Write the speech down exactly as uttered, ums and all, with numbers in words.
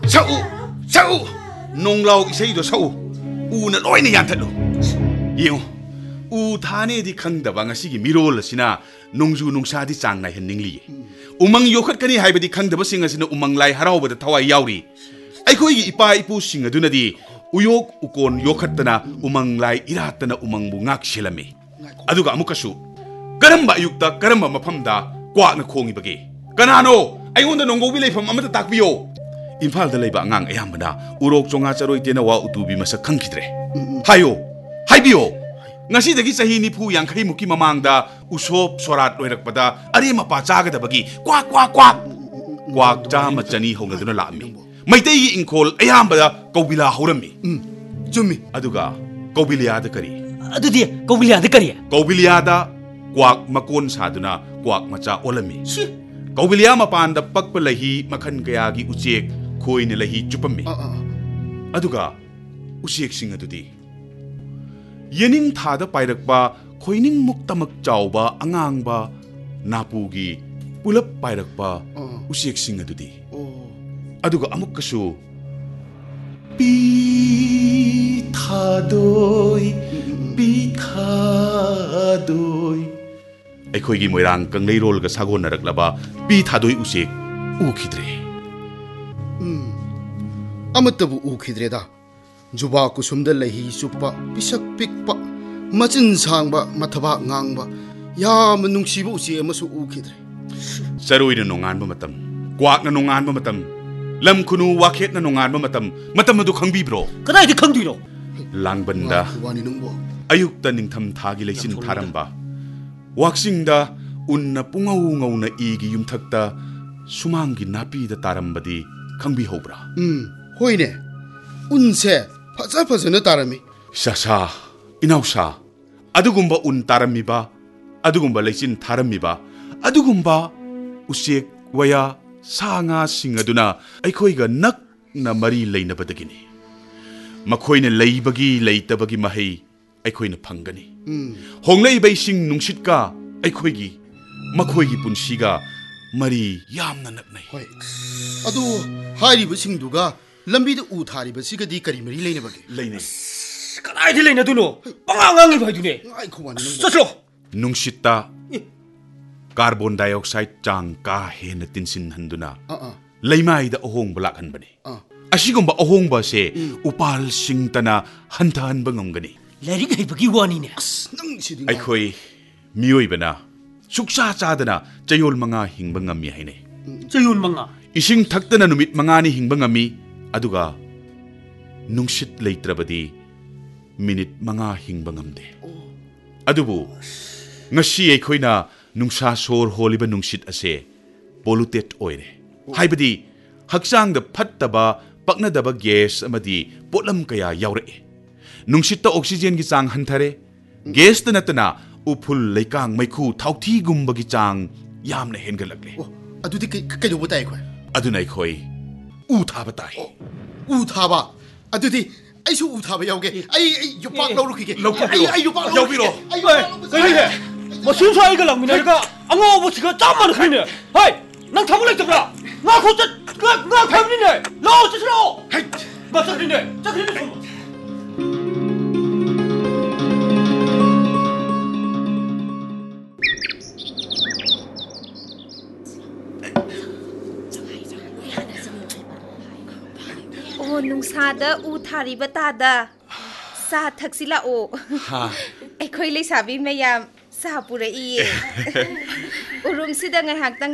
เศร้าเศร้านงเราอีใช่ตัวเศร้าอูน่ะร้อยในยานทัดลูเยี่ยวอูท่านี่ที่ขังดับงาสิกิมิโรลสินะนงจูนงชาที่จางไงเห็นนิ่งลีอุมังโยคัดกันนี่ให้ไปที่ขังดับสิงห์สินะอุมังไล่ฮาราบดทวายยาวรีไอ้คุยอีปายปูสิงห์ดูนะดีอุโยกอุโกนโยคัดตนะอุมังไล่อิราตนะอุมังบุงักเชลเมอดูกะมุกสูกระมบะยุกตะกระมบะมาพัมดากว่านักโคงอีบะเกกันนาโนไอ้คนนั้นนงกูวิเลยพัมอมตะตักบิโออินฟาลเดลัยบะงังไอ้ยามบดาอุโรกจงอาจารย์เตนะว่าอุตูบิมาสักขังคิดเร่ไฮโอไฮบิโองาสิตะกี้สหินิพูยังใครมุกิมามังดาอุศบสระด้วยรักปดาอะไรมาปาจากะดะบะกีกว่ากว่ากว่ากว่าจ้ามาจันีหงนะดุนละมีไม่ได้ยิงโคลไอ้ยามบดากบิลาฮุรมีจุมมีอดูกะกบิลยาดะกรีอดูดิกบิลยาดะกรีกบิลยาดากว่ากมาโกนสาดุนะกว่ากมาจ้าโอลมีกบิลยามาปานดะปักเปลหีมาขันกะยากีอุเจกคุยในลหีจุปมีอดูกะอุเจกสิงอดูดียันิงท่าดไปรักบ่าคอยนิ่งมุกตะมักเจ้าบ่าอ่างบ่านาปูกีปุลับไปรักบ่าอุเชกสิงอดูดีอดูกะอมุกกสูปีทาโดยปีทาโดยไอ้คอยกีมวยรังกังเลยโรลกะสากอนนรักละบ่าปีทาโดยอุเชกอูคิดเรอืมอมตะบุอูคิดเรดาจูบากุสุมเดลฮีสุปะพิสักปิกปะมาจินสางบะมาทบะงางบะยามันนุงชีบุเสียมาสู่อูคิดเลยสรุยนนงานบ่มาตำกวากนนงานบ่มาตำลำคุนูวาเคตนนงานบ่มาตำมาตำมาดูขังบีบรอก็ได้ที่ขังดีหรอลังบันดาอายุตันนิงทำทากิเลสินทารัมบะวักสิงดาอุนนับงาวงาวนาอีกิยุมทักตาสุมังกินาปีดาตารัมบดีขังบีฮอบราอืมห้อยเนี่ยอุนเซ่พระเจ้าพระเจ้าตารามีชาชาอินาวชาอดูกุมบะอุนตารามีบะอดูกุมบะเลสินทารามีบะอดูกุมบะอุเชกวายาสางาสิงอดุนาไอคอยกันนักนามารีเลยนบดกินีมาคอยเนี่ยเลยบกีเลยตบกีมาให้ไอคอยเนี่ยพังกันนี่หงเลยไปสิงนุงชิดกาไอคอยกีมาคอยกีปุนชีกามารียามนันนักไหนอดูหายรีบสิงดูกาลำบีดูอูทารีบสิกดีกรีมารีเลยนะบักเลยนี่ก็ได้ที่เลยนะดูโน่ปังอ่างอ่างไปดูเนี่ยไอ้ขวานนี่สุดโลนุงชิตตาคาร์บอนไดออกไซด์จางกาเฮนตินสินหันดูนะเลยไม่ได้โอหงบลักหันบันนี่อาชีกุมบะโอหงบะเสอุปาลสิงตนาหันทานบังงกันนี่แล้วนี่ไอ้พวกวานี่เนี่ยไอ้คอยมีโอยบนะสุขซาซาดนะจะยอลมังอาหิงบังงมีให้เนี่ยจะยอลมังอาอิสิงทักตนะนุมิตมังอานี่หิงบังงมีอดูกานุงชิดเลยตระบดีมินิตมังอาหิงบังงมเดอดูบุงาชีไอ้คอยน่ะนุงชาโซร์โฮลิบันนุงชิดอาเซโพลูเตตโอยเร่ให้บดีหักสร้างเดพัดตบะปักนาดบะแก๊สมาดีปลำกายายาวเร่นุงชิดตออกซิเจนกิจางหันทะเร่แก๊สตนัตนาอุพุลเลยกางไม่คู่เท่าที่กุมบกิจางยามในเห็นกันหลักเลยอดูที่ใครดูบัตรไอ้คอยอดูไหนคอยอูทาบัตรอูทาบะอดูที่ไอ้ชูอูทาบะยาวเกไอ้ไอ้ยุบปากเราลูกกี่เกไอ้ไอ้ยุบปากเราพี่โรไอ้เฮ้ยมาซื้อใช้กันหลังมีอะไรก็อ่างอบุษก็จ้ามันขึ้นเนี่ยเฮ้ยนั่งทำอะไรจังล่ะง่าเขาจะง่าง่าแพ้นี่เนี่ยรอจะรอเฮ้ยมาจักรีเนี่ยจักรีเนี่ยโอ้นุงซาดาอูทาริบตาดาซาทักษิลาโอไอ้คอยเลยสาบิแม่ยามซาปุระอีอุรุมสิดังไงหักตั้ง